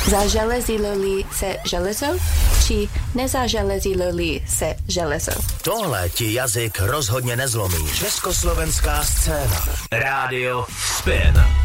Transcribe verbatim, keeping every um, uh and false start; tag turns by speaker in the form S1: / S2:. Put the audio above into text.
S1: Zaželezilo-li se železo, či nezaželezilo-li se železo?
S2: Tohle ti jazyk rozhodně nezlomí. Československá scéna. Rádio Spin.